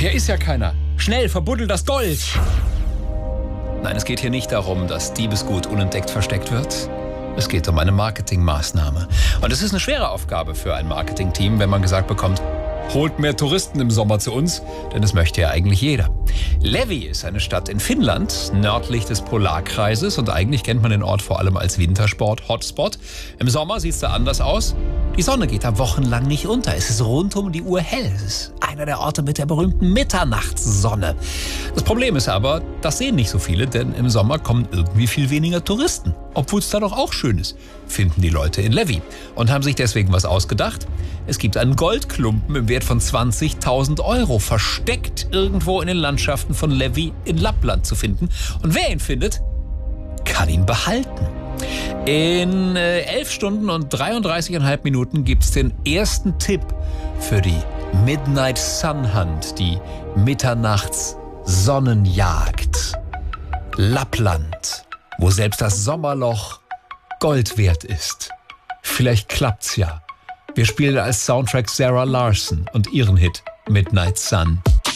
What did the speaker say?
Hier ist ja keiner. Schnell, verbuddel das Gold! Nein, es geht hier nicht darum, dass Diebesgut unentdeckt versteckt wird. Es geht um eine Marketingmaßnahme. Und es ist eine schwere Aufgabe für ein Marketingteam, wenn man gesagt bekommt, holt mehr Touristen im Sommer zu uns, denn das möchte ja eigentlich jeder. Levi ist eine Stadt in Finnland, nördlich des Polarkreises, und eigentlich kennt man den Ort vor allem als Wintersport-Hotspot. Im Sommer sieht es da anders aus. Die Sonne geht da wochenlang nicht unter. Es ist rund um die Uhr hell. Es ist einer der Orte mit der berühmten Mitternachtssonne. Das Problem ist aber, das sehen nicht so viele, denn im Sommer kommen irgendwie viel weniger Touristen. Obwohl es da doch auch schön ist, finden die Leute in Levi und haben sich deswegen was ausgedacht. Es gibt einen Goldklumpen im Wert von 20.000 €, versteckt irgendwo in den Landschaften von Levi in Lappland zu finden. Und wer ihn findet, kann ihn behalten. In 11 Stunden und 33,5 Minuten gibt es den ersten Tipp für die Midnight Sun Hunt, die Mitternachts-Sonnenjagd. Lappland, wo selbst das Sommerloch Gold wert ist. Vielleicht klappt's ja. Wir spielen als Soundtrack Sarah Larson und ihren Hit Midnight Sun.